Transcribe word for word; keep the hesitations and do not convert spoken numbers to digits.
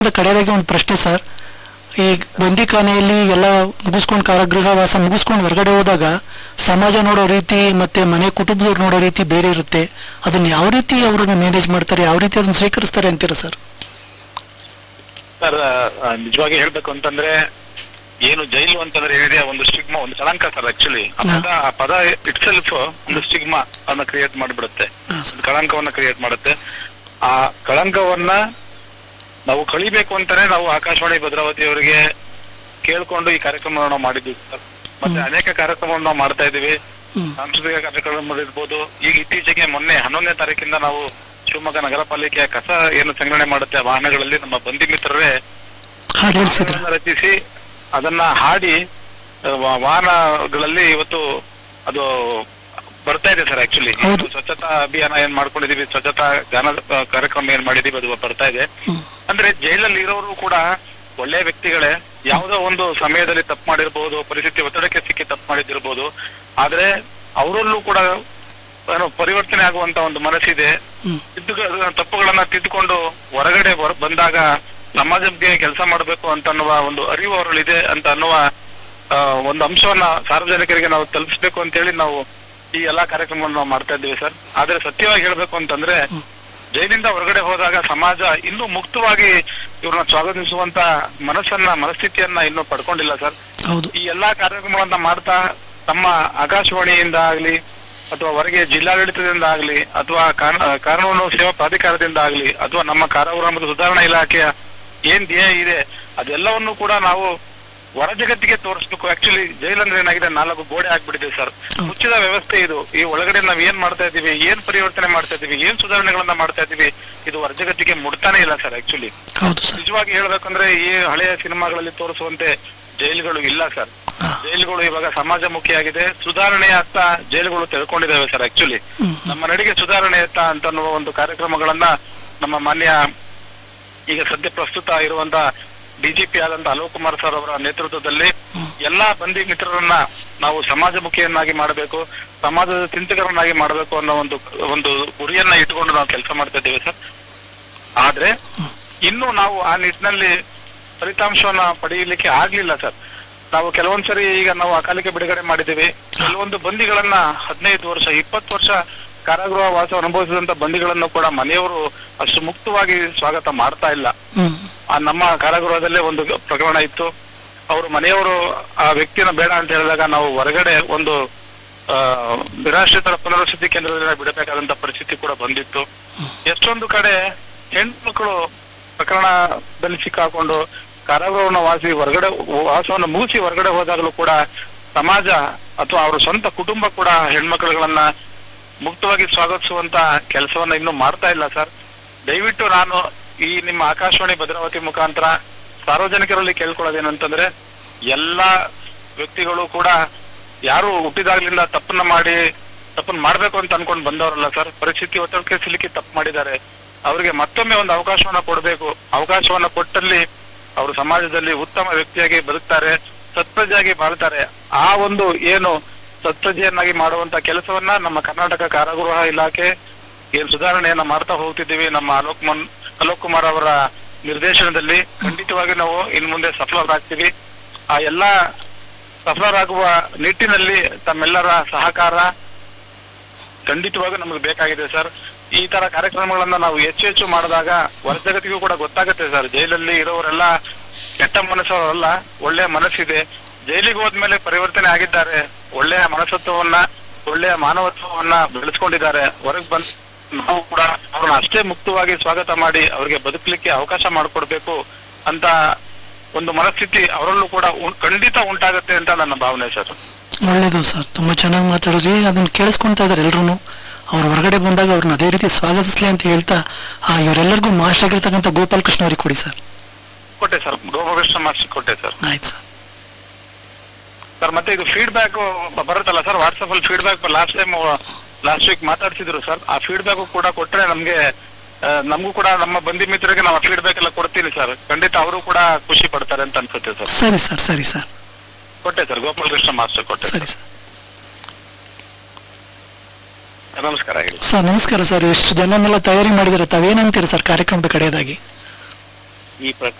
ಕಡೆಯದಾಗಿ ಒಂದು ಪ್ರಶ್ನೆ ಸರ್. ಈ ಬಂದಿಖಾನೆಯಲ್ಲಿ ಎಲ್ಲ ಮುಗಿಸ್ಕೊಂಡು ಕಾರಾಗೃಹವಾಸ ಮುಗಿಸ್ಕೊಂಡು ಹೊರಗಡೆ ಹೋದಾಗ ಸಮಾಜ ನೋಡೋ ರೀತಿ ಮತ್ತೆ ಮನೆ ಕುಟುಂಬದವ್ರು ನೋಡೋ ರೀತಿ ಬೇರೆ ಇರುತ್ತೆ. ಅದನ್ನ ಯಾವ ರೀತಿ ಅವ್ರನ್ನ ಮ್ಯಾನೇಜ್ ಮಾಡ್ತಾರೆ, ಯಾವ ರೀತಿ ಅದನ್ನ ಸ್ವೀಕರಿಸ್ತಾರೆ ಅಂತೀರಾ ಸರ್? ಸರ್ ನಿಜವಾಗಿ ಹೇಳ್ಬೇಕು ಅಂತಂದ್ರೆ ಏನು ಜೈಲು ಅಂತಂದ್ರೆ ಏನಿದೆ ಒಂದು ಸ್ಟಿಗ್ಮಾ, ಒಂದು ಕಳಂಕ ಸರ್. ಆಕ್ಚುಲಿ ಆ ಪದ ಇಟ್ ಸೆಲ್ಫ್ ಒಂದು ಸ್ಟಿಗ್ಮಾ ಅನ್ನ ಕ್ರಿಯೇಟ್ ಮಾಡಿಬಿಡುತ್ತೆ, ಒಂದು ಕಳಂಕವನ್ನ ಕ್ರಿಯೇಟ್ ಮಾಡುತ್ತೆ. ಆ ಕಳಂಕವನ್ನ ನಾವು ಕಳಿಬೇಕು ಅಂತಾನೆ ನಾವು ಆಕಾಶವಾಣಿ ಭದ್ರಾವತಿ ಅವರಿಗೆ ಕೇಳ್ಕೊಂಡು ಈ ಕಾರ್ಯಕ್ರಮ ನಾವು ಮಾಡಿದ್ವಿ ಸರ್. ಮತ್ತೆ ಅನೇಕ ಕಾರ್ಯಕ್ರಮವನ್ನು ನಾವು ಮಾಡ್ತಾ ಇದೀವಿ. ಸಾಂಸ್ಕೃತಿಕ ಕಾರ್ಯಕ್ರಮ ಇರ್ಬೋದು. ಈಗ ಇತ್ತೀಚೆಗೆ ಮೊನ್ನೆ ಹನ್ನೊಂದನೇ ತಾರೀಕಿಂದ ನಾವು ಶಿವಮೊಗ್ಗ ನಗರ ಪಾಲಿಕೆಯ ಕಸ ಏನು ಸಂಗ್ರಹಣೆ ಮಾಡುತ್ತೆ ವಾಹನಗಳಲ್ಲಿ ನಮ್ಮ ಬಂಧು ಮಿತ್ರರೇ ರಚಿಸಿ ಅದನ್ನ ಹಾಡಿ ವಾಹನಗಳಲ್ಲಿ ಇವತ್ತು ಅದು ಬರ್ತಾ ಇದೆ ಸರ್. ಆಕ್ಚುಲಿ ಸ್ವಚ್ಛತಾ ಅಭಿಯಾನ ಏನ್ ಮಾಡ್ಕೊಂಡಿದೀವಿ, ಸ್ವಚ್ಛತಾ ಗಾನ ಕಾರ್ಯಕ್ರಮ ಏನ್ ಮಾಡಿದೀವಿ ಅದು ಬರ್ತಾ ಇದೆ. ಅಂದ್ರೆ ಜೈಲಲ್ಲಿ ಇರೋರು ಕೂಡ ಒಳ್ಳೆ ವ್ಯಕ್ತಿಗಳೇ. ಯಾವುದೋ ಒಂದು ಸಮಯದಲ್ಲಿ ತಪ್ಪು ಮಾಡಿರ್ಬೋದು, ಪರಿಸ್ಥಿತಿ ಒತ್ತಡಕ್ಕೆ ಸಿಕ್ಕಿ ತಪ್ಪು ಮಾಡಿದಿರ್ಬೋದು. ಆದ್ರೆ ಅವರಲ್ಲೂ ಕೂಡ ಏನು ಪರಿವರ್ತನೆ ಆಗುವಂತ ಒಂದು ಮನಸ್ಸಿದೆ. ತಿದ್ದು ತಪ್ಪುಗಳನ್ನ ತಿದ್ದುಕೊಂಡು ಹೊರಗಡೆ ಬಂದಾಗ ಸಮಾಜಕ್ಕೆ ಕೆಲಸ ಮಾಡಬೇಕು ಅಂತ ಅನ್ನುವ ಒಂದು ಅರಿವು ಅವರಲ್ಲಿದೆ ಅಂತ ಅನ್ನುವ ಒಂದು ಅಂಶವನ್ನ ಸಾರ್ವಜನಿಕರಿಗೆ ನಾವು ತಲುಪಿಸ್ಬೇಕು ಅಂತ ಹೇಳಿ ನಾವು ಈ ಎಲ್ಲಾ ಕಾರ್ಯಕ್ರಮವನ್ನು ನಾವು ಮಾಡ್ತಾ ಇದ್ದೀವಿ ಸರ್. ಆದ್ರೆ ಸತ್ಯವಾಗಿ ಹೇಳ್ಬೇಕು ಅಂತಂದ್ರೆ ಜೈಲಿಂದ ಹೊರಗಡೆ ಹೋದಾಗ ಸಮಾಜ ಇನ್ನೂ ಮುಕ್ತವಾಗಿ ಇವ್ರನ್ನ ಸ್ವಾಗತಿಸುವಂತ ಮನಸ್ಸನ್ನ ಮನಸ್ಥಿತಿಯನ್ನ ಇನ್ನೂ ಪಡ್ಕೊಂಡಿಲ್ಲ ಸರ್. ಈ ಎಲ್ಲಾ ಕಾರ್ಯಕ್ರಮಗಳನ್ನ ಮಾಡ್ತಾ ತಮ್ಮ ಆಕಾಶವಾಣಿಯಿಂದ ಆಗ್ಲಿ ಅಥವಾ ಹೊರಗೆ ಜಿಲ್ಲಾಡಳಿತದಿಂದ ಆಗ್ಲಿ ಅಥವಾ ಕಾನೂನು ಸೇವಾ ಪ್ರಾಧಿಕಾರದಿಂದ ಆಗ್ಲಿ ಅಥವಾ ನಮ್ಮ ಕಾರಾಗೃಹ ಮತ್ತು ಸುಧಾರಣಾ ಇಲಾಖೆಯ ಏನ್ ಧ್ಯೇಯ ಇದೆ ಅದೆಲ್ಲವನ್ನು ಕೂಡ ನಾವು ಹೊರ ಜಗತ್ತಿಗೆ ತೋರಿಸ್ಬೇಕು. ಆಕ್ಚುಲಿ ಜೈಲಂದ್ರೆ ಏನಾಗಿದೆ, ನಾಲ್ಕು ಗೋಡೆ ಆಗ್ಬಿಟ್ಟಿದೆ ಸರ್. ಮುಚ್ಚಿದ ವ್ಯವಸ್ಥೆ ಇದು. ಈ ಒಳಗಡೆ ನಾವ್ ಏನ್ ಮಾಡ್ತಾ ಇದೀವಿ, ಏನ್ ಪರಿವರ್ತನೆ ಮಾಡ್ತಾ ಇದೀವಿ, ಏನ್ ಸುಧಾರಣೆಗಳನ್ನ ಮಾಡ್ತಾ ಇದೀವಿ, ಇದು ಹೊರ ಜಗತ್ತಿಗೆ ಮುಟ್ತಾನೆ ಇಲ್ಲ ಸರ್. ಆಕ್ಚುಲಿ ನಿಜವಾಗಿ ಹೇಳ್ಬೇಕಂದ್ರೆ ಈ ಹಳೆಯ ಸಿನಿಮಾಗಳಲ್ಲಿ ತೋರಿಸುವಂತೆ ಜೈಲುಗಳು ಇಲ್ಲ ಸರ್. ಜೈಲುಗಳು ಇವಾಗ ಸಮಾಜಮುಖಿಯಾಗಿದೆ. ಸುಧಾರಣೆಯ ಅತ್ತ ಜೈಲುಗಳು ತಿಳ್ಕೊಂಡಿದ್ದಾವೆ ಸರ್. ಆಕ್ಚುಲಿ ನಮ್ಮ ನಡಿಗೆ ಸುಧಾರಣೆ ಅತ್ತ ಅಂತ ಅನ್ನುವ ಒಂದು ಕಾರ್ಯಕ್ರಮಗಳನ್ನ ನಮ್ಮ ಮಾನ್ಯ ಈಗ ಸದ್ಯ ಪ್ರಸ್ತುತ ಇರುವಂತ ಡಿಜಿಪಿ ಆದಂತ ಅಲೋಕ್ ಕುಮಾರ್ ಸರ್ ಅವರ ನೇತೃತ್ವದಲ್ಲಿ ಎಲ್ಲಾ ಬಂಧಿ ಮಿತ್ರರನ್ನ ನಾವು ಸಮಾಜಮುಖಿಯನ್ನಾಗಿ ಮಾಡಬೇಕು, ಸಮಾಜದ ಚಿಂತಕರನ್ನಾಗಿ ಮಾಡಬೇಕು ಅನ್ನೋ ಒಂದು ಒಂದು ಗುರಿಯನ್ನ ಇಟ್ಕೊಂಡು ನಾವು ಕೆಲಸ ಮಾಡ್ತಾ ಇದ್ದೇವೆ ಸರ್. ಆದ್ರೆ ಇನ್ನು ನಾವು ಆ ನಿಟ್ಟಿನಲ್ಲಿ ಫಲಿತಾಂಶವನ್ನ ಪಡೆಯಲಿಕ್ಕೆ ಆಗ್ಲಿಲ್ಲ ಸರ್. ನಾವು ಕೆಲವೊಂದ್ಸರಿ ಈಗ ನಾವು ಅಕಾಲಿಕ ಬಿಡುಗಡೆ ಮಾಡಿದ್ದೀವಿ. ಕೆಲವೊಂದು ಬಂದಿಗಳನ್ನ ಹದಿನೈದು ವರ್ಷ ಇಪ್ಪತ್ತು ವರ್ಷ ಕಾರಾಗೃಹ ವಾಸ ಅನುಭವಿಸಿದಂತ ಬಂದಿಗಳನ್ನು ಕೂಡ ಮನೆಯವರು ಅಷ್ಟು ಮುಕ್ತವಾಗಿ ಸ್ವಾಗತ ಮಾಡ್ತಾ ಇಲ್ಲ. ಆ ನಮ್ಮ ಕಾರಾಗೃಹದಲ್ಲೇ ಒಂದು ಪ್ರಕರಣ ಇತ್ತು. ಅವರು ಮನೆಯವರು ಆ ವ್ಯಕ್ತಿನ ಬೇಡ ಅಂತ ಹೇಳಿದಾಗ ನಾವು ಹೊರಗಡೆ ಒಂದು ಆ ನಿರಾಶ್ರಿತರ ಪುನರ್ವಸತಿ ಕೇಂದ್ರದಲ್ಲಿ ಬಿಡಬೇಕಾದಂತ ಪರಿಸ್ಥಿತಿ ಕೂಡ ಬಂದಿತ್ತು. ಎಷ್ಟೊಂದು ಕಡೆ ಹೆಣ್ಮಕ್ಳು ಪ್ರಕರಣದಲ್ಲಿ ಸಿಕ್ಕಾಕೊಂಡು ಕಾರಾಗೃಹವನ್ನು ವಾಸಿ ಹೊರಗಡೆ ವಾಸವನ್ನು ಮುಗಿಸಿ ಹೊರಗಡೆ ಹೋದಾಗಲೂ ಕೂಡ ಸಮಾಜ ಅಥವಾ ಅವರ ಸ್ವಂತ ಕುಟುಂಬ ಕೂಡ ಹೆಣ್ಮಕ್ಳುಗಳನ್ನ ಮುಕ್ತವಾಗಿ ಸ್ವಾಗತಿಸುವಂತ ಕೆಲಸವನ್ನ ಇನ್ನೂ ಮಾಡ್ತಾ ಇಲ್ಲ ಸರ್. ದಯವಿಟ್ಟು ನಾನು ಈ ನಿಮ್ಮ ಆಕಾಶವಾಣಿ ಭದ್ರಾವತಿ ಮುಖಾಂತರ ಸಾರ್ವಜನಿಕರಲ್ಲಿ ಕೇಳ್ಕೊಳ್ಳೋದೇನಂತಂದ್ರೆ ಎಲ್ಲಾ ವ್ಯಕ್ತಿಗಳು ಕೂಡ ಯಾರು ಹುಟ್ಟಿದಾಗ್ಲಿಂದ ತಪ್ಪನ್ನ ಮಾಡಿ ತಪ್ಪನ್ನ ಮಾಡ್ಬೇಕು ಅಂತ ಅನ್ಕೊಂಡು ಬಂದವರಲ್ಲ ಸರ್. ಪರಿಸ್ಥಿತಿ ಒತ್ತಡಕ್ಕೆ ಸಿಲುಕಿ ತಪ್ಪು ಮಾಡಿದ್ದಾರೆ. ಅವರಿಗೆ ಮತ್ತೊಮ್ಮೆ ಒಂದು ಅವಕಾಶವನ್ನ ಕೊಡಬೇಕು. ಅವಕಾಶವನ್ನ ಕೊಟ್ಟಲ್ಲಿ ಅವರು ಸಮಾಜದಲ್ಲಿ ಉತ್ತಮ ವ್ಯಕ್ತಿಯಾಗಿ ಬದುಕ್ತಾರೆ, ಸತ್ಪ್ರಜೆಯಾಗಿ ಬಾಳ್ತಾರೆ. ಆ ಒಂದು ಏನು ಸತ್ಪ್ರಜೆಯನ್ನಾಗಿ ಮಾಡುವಂತ ಕೆಲಸವನ್ನ ನಮ್ಮ ಕರ್ನಾಟಕ ಕಾರಾಗೃಹ ಇಲಾಖೆ ಏನ್ ಸುಧಾರಣೆಯನ್ನ ಮಾಡ್ತಾ ಹೋಗ್ತಿದ್ದೀವಿ ನಮ್ಮ ಅಲೋಕ್ ಮನ್ ಅಲೋಕ್ ಕುಮಾರ್ ಅವರ ನಿರ್ದೇಶನದಲ್ಲಿ ಖಂಡಿತವಾಗಿ ನಾವು ಇನ್ ಮುಂದೆ ಸಫಲರಾಗ್ತೀವಿ. ಆ ಎಲ್ಲಾ ಸಫಲರಾಗುವ ನಿಟ್ಟಿನಲ್ಲಿ ತಮ್ಮೆಲ್ಲರ ಸಹಕಾರ ಖಂಡಿತವಾಗಿ ನಮಗೆ ಬೇಕಾಗಿದೆ ಸರ್. ಈ ತರ ಕಾರ್ಯಕ್ರಮಗಳನ್ನ ನಾವು ಹೆಚ್ಚು ಹೆಚ್ಚು ಮಾಡಿದಾಗ ಹೊರ ಜಗತ್ತಿಗೂ ಕೂಡ ಗೊತ್ತಾಗುತ್ತೆ ಸರ್. ಜೈಲಲ್ಲಿ ಇರೋರೆಲ್ಲ ಕೆಟ್ಟ ಮನಸ್ಸವರಲ್ಲ, ಒಳ್ಳೆಯ ಮನಸ್ಸಿದೆ. ಜೈಲಿಗೆ ಹೋದ್ಮೇಲೆ ಪರಿವರ್ತನೆ ಆಗಿದ್ದಾರೆ, ಒಳ್ಳೆಯ ಮನಸತ್ವವನ್ನ ಒಳ್ಳೆಯ ಮಾನವತ್ವವನ್ನ ಬೆಳೆಸ್ಕೊಂಡಿದ್ದಾರೆ. ಹೊರಗೆ ಬಂದ್ ನಾವು ಕೂಡ ಅವ್ರನ್ನ ಅಷ್ಟೇ ಮುಕ್ತವಾಗಿ ಸ್ವಾಗತ ಮಾಡಿ ಅವ್ರಿಗೆ ಬದುಕಲಿಕ್ಕೆ ಅವಕಾಶ ಮಾಡಿಕೊಡ್ಬೇಕು ಅಂತ ಒಂದು ಮನಸ್ಥಿತಿ ಅವರಲ್ಲೂ ಕೂಡ ಖಂಡಿತ ಉಂಟಾಗುತ್ತೆ ಅಂತ ನನ್ನ ಭಾವನೆ ಸರ್. ಒಳ್ಳೇದು ಸರ್, ತುಂಬಾ ಚೆನ್ನಾಗಿ ಮಾತಾಡಿದ್ರಿ. ಅದನ್ನ ಕೇಳಿಸ್ಕೊಂತಾ ಇದಾರೆ ಎಲ್ರು. ಅವ್ರು ಹೊರಗಡೆ ಬಂದಾಗ ಅವ್ರನ್ನ ಅದೇ ರೀತಿ ಸ್ವಾಗತಿಸ್ಲಿ ಅಂತ ಹೇಳ್ತಾ ಆ ಇವರೆಲ್ಲರಿಗೂ ಮಾಸ್ಟರ್ ಆಗಿರ್ತಕ್ಕಂಥ ಗೋಪಾಲ್ ಕೃಷ್ಣ ಅವ್ರಿಗೆ ಕೊಡಿ ಸರ್. ಕೊಟ್ಟೆ ಸರ್, ಗೋಪಾಲ್ ಕೃಷ್ಣ ಮಾಸ್ಟರ್ ಕೊಟ್ಟೆ ಸರ್. ಆಯ್ತು ಸರ್. ಸರ್ ಮತ್ತೆ ಇದು ಫೀಡ್ಬ್ಯಾಕ್ ಬರುತ್ತಲ್ಲ ಸರ್, ವಾಟ್ಸಪ್ ಅಲ್ಲಿ feedback last time last week ಮಾತಾಡ್ಸಿದ್ರು sir. ಆ ಫೀಡ್ಬ್ಯಾಕ್ ಕೂಡ ಕೊಟ್ರೆ ನಮ್ಗೆ ನಮಗೂ ಕೂಡ ನಮ್ಮ ಬಂಧು ಮಿತ್ರರಿಗೆ ನಾವು ಫೀಡ್ಬ್ಯಾಕ್ ಎಲ್ಲ ಕೊಡ್ತೀನಿ ಸರ್. ಖಂಡಿತ ಅವರು ಕೂಡ ಖುಷಿ ಪಡ್ತಾರೆ ಅಂತ ಅನ್ಸುತ್ತೆ ಸರ್. ಸರಿ ಸರ್, ಸರಿ ಸರ್, ಕೊಟ್ಟೆ ಸರ್. ಗೋಪಾಲ್ ಕೃಷ್ಣ ಮಾಸ್ಟರ್ ಕೊಟ್ಟೆ. ಸರಿ ಸರ್. ನಮಸ್ಕಾರ ಸರ್. ನಮಸ್ಕಾರ ಸರ್. ಎಷ್ಟು ಜನನೆಲ್ಲ ತಯಾರಿ ಮಾಡಿದ್ರೆ ತಾವೇನಂತೀರಿ ಸರ್ ಕಾರ್ಯಕ್ರಮದ ಕಡೆಯದಾಗಿ? ಈ ಪ್ರ